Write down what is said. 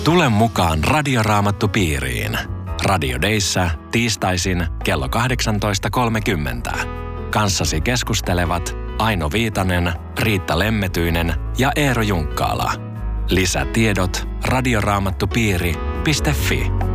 Tule mukaan Radioraamattupiiriin. Radio Dayssä tiistaisin kello 18.30. Kanssasi keskustelevat Aino Viitanen, Riitta Lemmetyinen ja Eero Junkkaala. Lisätiedot radioraamattupiiri.fi.